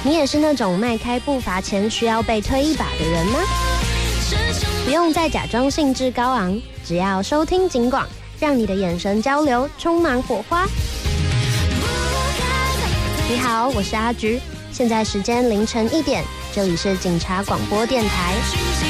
你也是那种迈开步伐前需要被推一把的人吗？不用再假装兴致高昂，只要收听警广，让你的眼神交流充满火花。你好，我是阿菊，现在时间凌晨1点，这里是警察广播电台。